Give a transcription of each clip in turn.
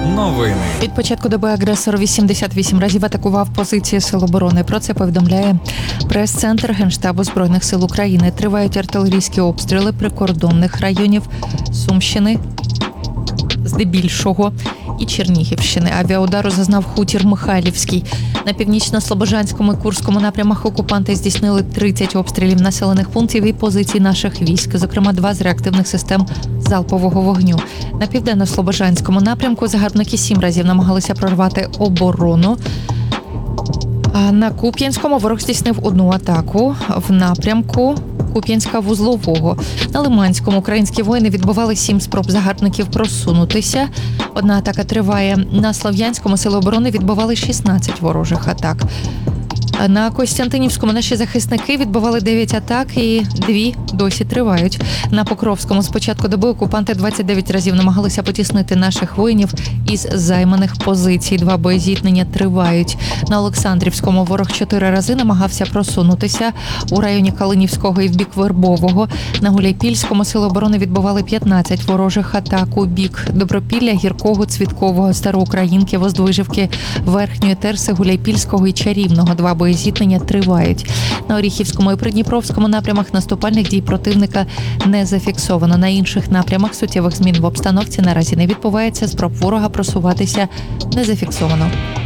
Новини. Від початку доби агресор 88 разів атакував позиції Сил оборони. Про це повідомляє прес-центр Генштабу Збройних сил України. Тривають артилерійські обстріли прикордонних районів Сумщини, здебільшого, і Чернігівщини. Авіаудару зазнав хутір Михайлівський. На північно-слобожанському і Курському напрямах окупанти здійснили 30 обстрілів населених пунктів і позицій наших військ, зокрема 2 з реактивних систем залпового вогню. На південно-слобожанському напрямку загарбники 7 разів намагалися прорвати оборону. А на Куп'янському ворог здійснив 1 атаку в напрямку Куп'янська-Вузлового. На Лиманському українські воїни відбивали 7 спроб загарбників просунутися. 1 атака триває. На Слов'янському сили оборони відбивали 16 ворожих атак. На Костянтинівському наші захисники відбивали 9 атак і 2 досі тривають. На Покровському з початку доби окупанти 29 разів намагалися потіснити наших воїнів із займаних позицій. 2 боєзіткнення тривають. На Олександрівському ворог 4 рази намагався просунутися у районі Калинівського і в бік Вербового. На Гуляйпільському сили оборони відбивали 15 ворожих атак у бік Добропілля, Гіркого, Цвіткового, Староукраїнки, Воздвижівки, Верхньої Терси, Гуляйпільського і Чарівного. 2 боєзіткнення тривають. На Оріхівському і Придніпровському напрямах наступальних дій противника не зафіксовано. На інших напрямах суттєвих змін в обстановці наразі не відбувається. Спроб ворога просуватися не зафіксовано.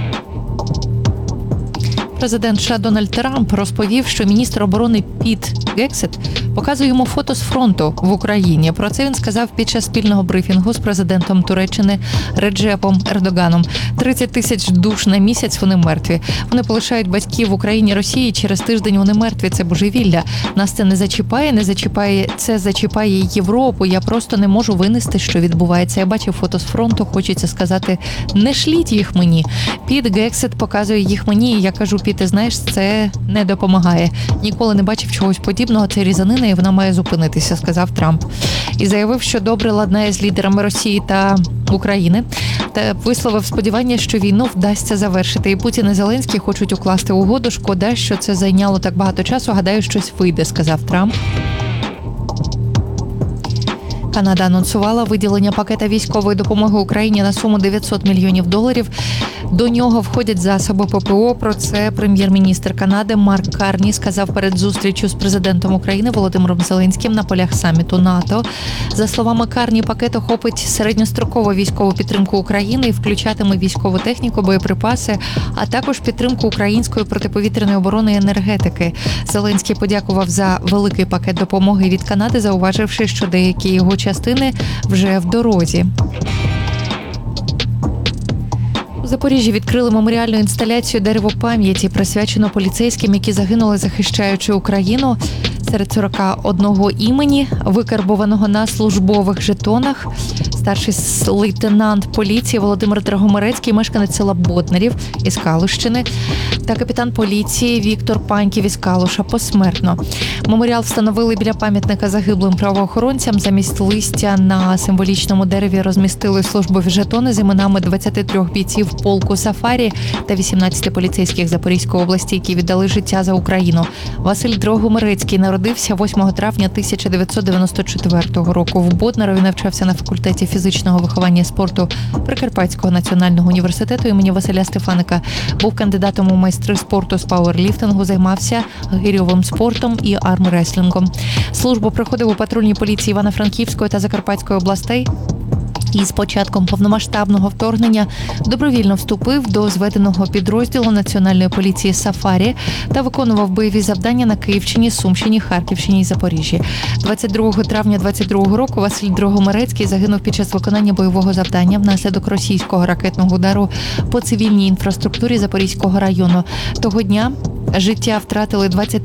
Президент США Дональд Трамп розповів, що міністр оборони Піт Гексет показує йому фото з фронту в Україні. Про це він сказав під час спільного брифінгу з президентом Туреччини Реджепом Ердоганом. 30 тисяч душ на місяць, вони мертві. Вони полишають батьків в Україні, Росії, через тиждень вони мертві. Це божевілля. Нас це не зачіпає, це зачіпає Європу. Я просто не можу винести, що відбувається. Я бачив фото з фронту, хочеться сказати, не шліть їх мені. Піт Гексет показує їх мені, і я кажу, Піт, ти знаєш, це не допомагає. Ніколи не бачив чогось подібного, це різанина, і вона має зупинитися, сказав Трамп. І заявив, що добре ладнає з лідерами Росії та України, та висловив сподівання, що війну вдасться завершити. І Путін і Зеленський хочуть укласти угоду. Шкода, що це зайняло так багато часу. Гадаю, щось вийде, сказав Трамп. Канада анонсувала виділення пакета військової допомоги Україні на суму $900 мільйонів. До нього входять засоби ППО. Про це прем'єр-міністр Канади Марк Карні сказав перед зустрічю з президентом України Володимиром Зеленським на полях саміту НАТО. За словами Карні, пакет охопить середньострокову військову підтримку України і включатиме військову техніку, боєприпаси, а також підтримку української протиповітряної оборони і енергетики. Зеленський подякував за великий пакет допомоги від Канади, зауваживши, що деякі його частини вже в дорозі. У Запоріжжі відкрили меморіальну інсталяцію «Дерево пам'яті», присвячену поліцейським, які загинули, захищаючи Україну. Серед 41 імені, викарбованого на службових жетонах, старший лейтенант поліції Володимир Драгомирецький, мешканець села Боднарів із Калущини, та капітан поліції Віктор Паньків із Калуша посмертно. Меморіал встановили біля пам'ятника загиблим правоохоронцям. Замість листя на символічному дереві розмістили службові жетони з іменами 23 бійців полку «Сафарі» та 18 поліцейських Запорізької області, які віддали життя за Україну. Василь Драгомирецький народився 8 травня 1994 року. В Боднарові навчався на факультеті фізичного виховання і спорту Прикарпатського національного університету імені Василя Стефаника. Був кандидатом у майстри спорту з пауерліфтингу, займався гирьовим спортом і армреслінгом. Службу проходив у патрульній поліції Івано-Франківської та Закарпатської областей. І з початком повномасштабного вторгнення добровільно вступив до зведеного підрозділу Національної поліції «Сафарі» та виконував бойові завдання на Київщині, Сумщині, Харківщині і Запоріжжі. 22 травня 2022 року Василь Драгомирецький загинув під час виконання бойового завдання внаслідок російського ракетного удару по цивільній інфраструктурі Запорізького району. Того дня життя втратили 20